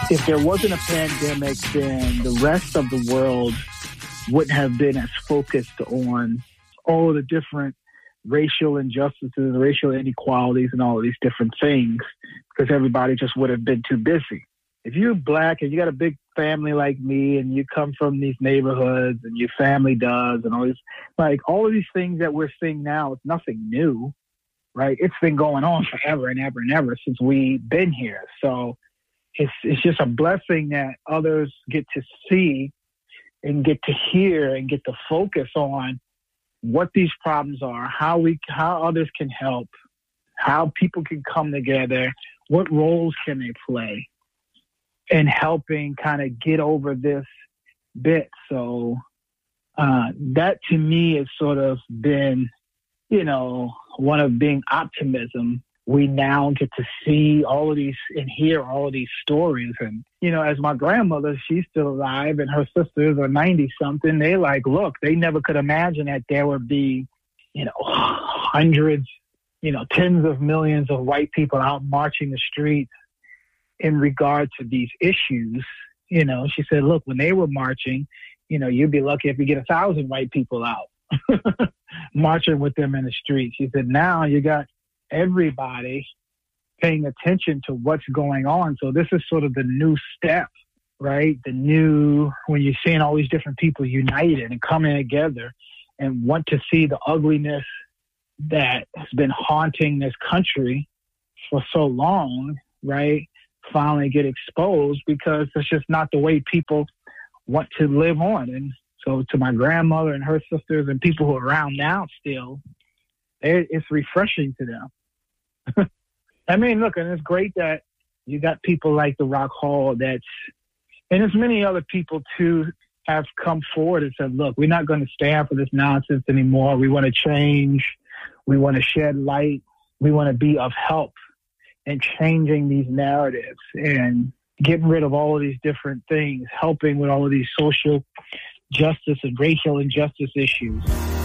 If there wasn't a pandemic, then the rest of the world wouldn't have been as focused on all of the different racial injustices, racial inequalities, and all of these different things, because everybody just would have been too busy. If you're black and you got a big family like me and you come from these neighborhoods and your family does and all of these things that we're seeing now, it's nothing new, right? It's been going on forever and ever and ever since we've been here. So it's just a blessing that others get to see and get to hear and get to focus on what these problems are, how others can help, how people can come together, what roles can they play in helping kind of get over this bit. So that to me has sort of been, one of being optimism. We now get to see all of these and hear all of these stories. And, as my grandmother, she's still alive and her sisters are 90-something. They look, they never could imagine that there would be, hundreds, tens of millions of white people out marching the streets in regard to these issues. She said, look, when they were marching, you'd be lucky if you get 1,000 white people out marching with them in the streets. She said, now you got everybody paying attention to what's going on. So this is sort of the new step, right? When you're seeing all these different people united and coming together and want to see the ugliness that has been haunting this country for so long, right? Finally get exposed, because it's just not the way people want to live on. And so to my grandmother and her sisters and people who are around now still, it's refreshing to them. I mean, look, and it's great that you got people like the Rock Hall and there's many other people too have come forward and said, look, we're not going to stand for this nonsense anymore. We want to change. We want to shed light. We want to be of help in changing these narratives and getting rid of all of these different things, helping with all of these social justice and racial injustice issues.